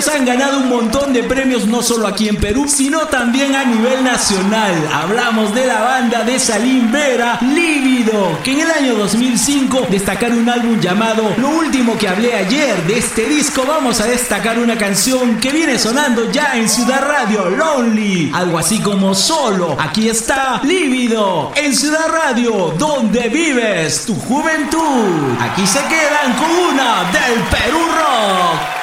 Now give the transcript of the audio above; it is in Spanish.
Ellos han ganado un montón de premios no solo aquí en Perú, sino también a nivel nacional. Hablamos de la banda de Salim Vera, Lívido, que en el año 2005 destacaron un álbum llamado Lo Último Que Hablé Ayer. De este disco vamos a destacar una canción que viene sonando ya en Ciudad Radio, Lonely, algo así como Solo. Aquí está Lívido en Ciudad Radio, donde vives tu juventud. Aquí se quedan con una del Perú Rock.